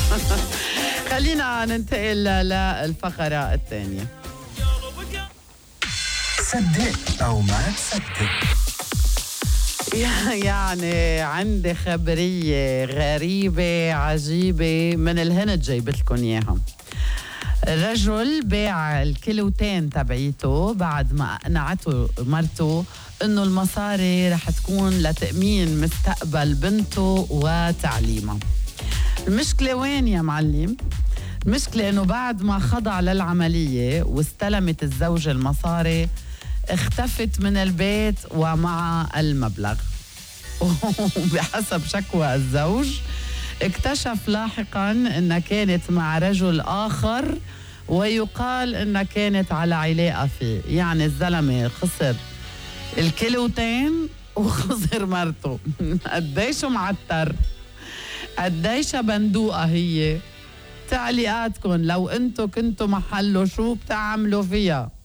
خلينا ننتقل للفقرة الثانية. صدق أو ما تصدق. يعني عندي خبرية غريبة عجيبة من الهند جايبت لكم إياها. رجل باع الكيلوتين تبعيته بعد ما أقنعته مرته إنه المصاري رح تكون لتأمين مستقبل بنته وتعليمها. المشكلة وين يا معلم؟ المشكلة إنه بعد ما خضع للعملية واستلمت الزوجة المصاري اختفت من البيت ومع المبلغ. وبحسب شكوى الزوج اكتشف لاحقا انها كانت مع رجل اخر ويقال انها كانت على علاقة فيه. يعني الزلمة خسر الكيلوتين وخسر مرته. قديش معتر، قديش بندوقة هي. تعليقاتكم لو انتو كنتوا محله شو بتعملوا فيها؟